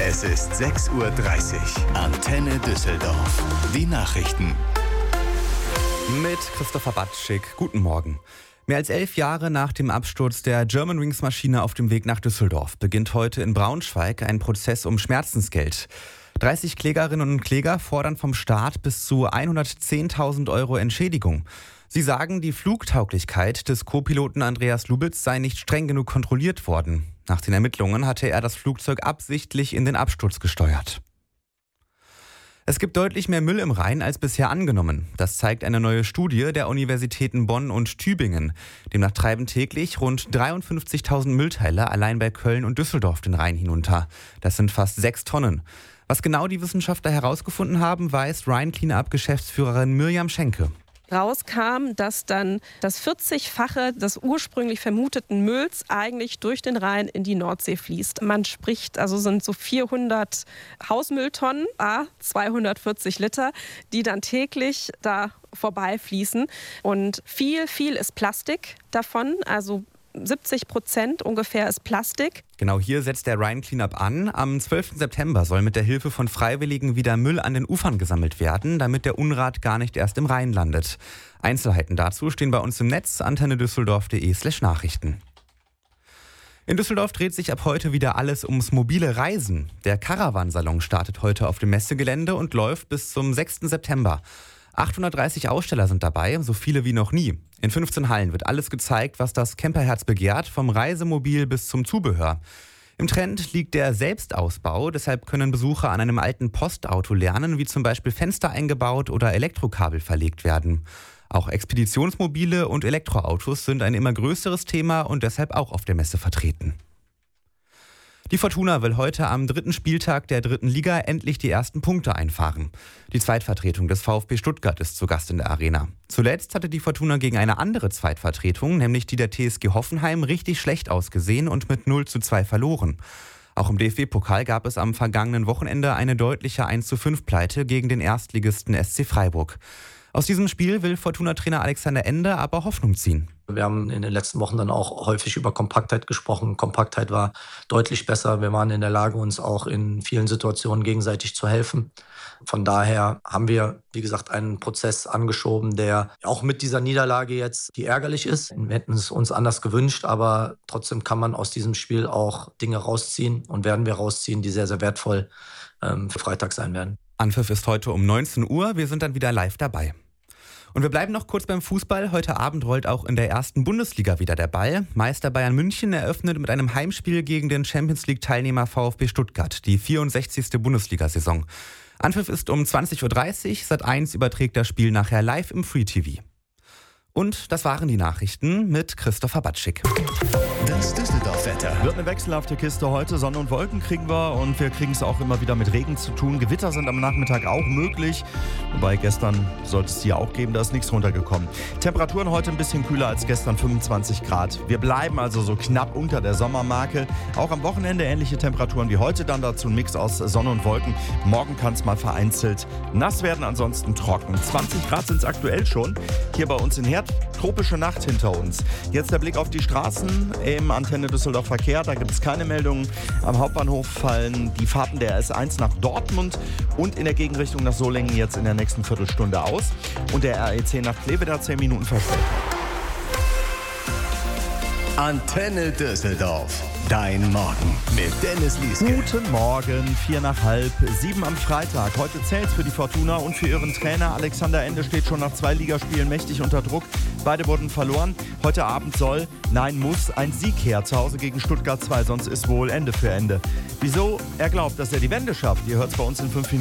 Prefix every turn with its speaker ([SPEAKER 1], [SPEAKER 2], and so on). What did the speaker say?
[SPEAKER 1] Es ist 6:30 Uhr. Antenne Düsseldorf. Die Nachrichten.
[SPEAKER 2] Mit Christopher Batschik. Guten Morgen. Mehr als 11 Jahre nach dem Absturz der Germanwings-Maschine auf dem Weg nach Düsseldorf beginnt heute in Braunschweig ein Prozess um Schmerzensgeld. 30 Klägerinnen und Kläger fordern vom Staat bis zu 110.000 Euro Entschädigung. Sie sagen, die Flugtauglichkeit des Co-Piloten Andreas Lubitz sei nicht streng genug kontrolliert worden. Nach den Ermittlungen hatte er das Flugzeug absichtlich in den Absturz gesteuert. Es gibt deutlich mehr Müll im Rhein als bisher angenommen. Das zeigt eine neue Studie der Universitäten Bonn und Tübingen. Demnach treiben täglich rund 53.000 Müllteile allein bei Köln und Düsseldorf den Rhein hinunter. Das sind fast 6 Tonnen. Was genau die Wissenschaftler herausgefunden haben, weiß Rhein Cleanup-Geschäftsführerin Mirjam Schenke.
[SPEAKER 3] Rauskam, dass dann das 40-fache des ursprünglich vermuteten Mülls eigentlich durch den Rhein in die Nordsee fließt. Man spricht, also sind so 400 Hausmülltonnen, 240 Liter, die dann täglich da vorbeifließen. Und viel ist Plastik davon, also 70% ungefähr ist Plastik.
[SPEAKER 2] Genau hier setzt der Rhein Cleanup an. Am 12. September soll mit der Hilfe von Freiwilligen wieder Müll an den Ufern gesammelt werden, damit der Unrat gar nicht erst im Rhein landet. Einzelheiten dazu stehen bei uns im Netz antennedüsseldorf.de/Nachrichten. In Düsseldorf dreht sich ab heute wieder alles ums mobile Reisen. Der Caravan-Salon startet heute auf dem Messegelände und läuft bis zum 6. September. 830 Aussteller sind dabei, so viele wie noch nie. In 15 Hallen wird alles gezeigt, was das Camperherz begehrt, vom Reisemobil bis zum Zubehör. Im Trend liegt der Selbstausbau, deshalb können Besucher an einem alten Postauto lernen, wie zum Beispiel Fenster eingebaut oder Elektrokabel verlegt werden. Auch Expeditionsmobile und Elektroautos sind ein immer größeres Thema und deshalb auch auf der Messe vertreten. Die Fortuna will heute am 3. Spieltag der 3. Liga endlich die ersten Punkte einfahren. Die Zweitvertretung des VfB Stuttgart ist zu Gast in der Arena. Zuletzt hatte die Fortuna gegen eine andere Zweitvertretung, nämlich die der TSG Hoffenheim, richtig schlecht ausgesehen und mit 0:2 verloren. Auch im DFB-Pokal gab es am vergangenen Wochenende eine deutliche 1:5-Pleite gegen den Erstligisten SC Freiburg. Aus diesem Spiel will Fortuna-Trainer Alexander Ende aber Hoffnung ziehen.
[SPEAKER 4] Wir haben in den letzten Wochen dann auch häufig über Kompaktheit gesprochen. Kompaktheit war deutlich besser. Wir waren in der Lage, uns auch in vielen Situationen gegenseitig zu helfen. Von daher haben wir, wie gesagt, einen Prozess angeschoben, der auch mit dieser Niederlage jetzt, die ärgerlich ist. Wir hätten es uns anders gewünscht, aber trotzdem kann man aus diesem Spiel auch Dinge rausziehen und werden wir rausziehen, die sehr, sehr wertvoll für Freitag sein werden.
[SPEAKER 2] Anpfiff ist heute um 19 Uhr. Wir sind dann wieder live dabei. Und wir bleiben noch kurz beim Fußball. Heute Abend rollt auch in der 1. Bundesliga wieder der Ball. Meister Bayern München eröffnet mit einem Heimspiel gegen den Champions-League-Teilnehmer VfB Stuttgart, die 64. Bundesliga-Saison. Anpfiff ist um 20:30 Uhr. Sat.1 überträgt das Spiel nachher live im Free TV. Und das waren die Nachrichten mit Christopher Batschik.
[SPEAKER 1] Das Düsseldorf-Wetter.
[SPEAKER 5] Wird eine wechselhafte Kiste heute. Sonne und Wolken kriegen wir und wir kriegen es auch immer wieder mit Regen zu tun. Gewitter sind am Nachmittag auch möglich. Wobei gestern sollte es die auch geben, da ist nichts runtergekommen. Temperaturen heute ein bisschen kühler als gestern, 25 Grad. Wir bleiben also so knapp unter der Sommermarke. Auch am Wochenende ähnliche Temperaturen wie heute, dann dazu ein Mix aus Sonne und Wolken. Morgen kann es mal vereinzelt nass werden, ansonsten trocken. 20 Grad sind es aktuell schon. Hier bei uns in Herd, tropische Nacht hinter uns. Jetzt der Blick auf die Straßen im Antenne Düsseldorf Verkehr. Da gibt es keine Meldungen. Am Hauptbahnhof fallen die Fahrten der S1 nach Dortmund und in der Gegenrichtung nach Solingen jetzt in der nächsten Viertelstunde aus. Und der RE10 nach Kleve, da 10 Minuten Verspätung.
[SPEAKER 1] Antenne Düsseldorf. Dein Morgen mit Dennis Lieske.
[SPEAKER 5] Guten Morgen, 6:45 am Freitag. Heute zählt's für die Fortuna und für ihren Trainer. Alexander Ende steht schon nach 2 Ligaspielen mächtig unter Druck. Beide wurden verloren. Heute Abend muss ein Sieg her zu Hause gegen Stuttgart 2, sonst ist wohl Ende für Ende. Wieso? Er glaubt, dass er die Wende schafft. Ihr hört's bei uns in 5 Minuten.